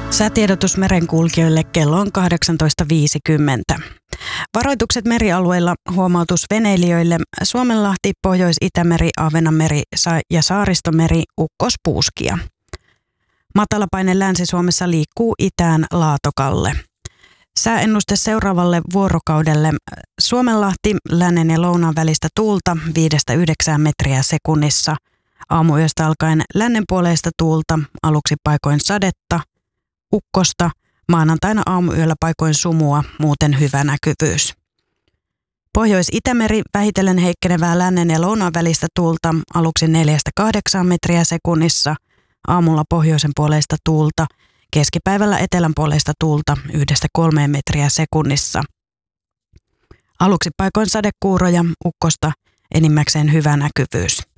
Säätiedotus merenkulkijoille kello on 18.50. Varoitukset merialueilla, huomautus veneilijöille, Suomenlahti, Pohjois-Itämeri, Ahvenanmeri ja Saaristomeri, ukkospuuskia. Matalapaine Länsi-Suomessa liikkuu itään Laatokalle. Sääennuste seuraavalle vuorokaudelle. Suomenlahti, lännen ja lounaan välistä tuulta 5-9 metriä sekunnissa. Aamuyöstä alkaen lännenpuoleista tuulta, aluksi paikoin sadetta, ukkosta, maanantaina aamuyöllä paikoin sumua, muuten hyvä näkyvyys. Pohjois-Itämeri vähitellen heikkenevää lännen ja lounaan välistä tuulta, aluksi 4-8 metriä sekunnissa, aamulla pohjoisen puoleista tuulta, keskipäivällä etelänpuoleista tuulta 1-3 metriä sekunnissa. Aluksi paikoin sadekuuroja, ukkosta, enimmäkseen hyvä näkyvyys.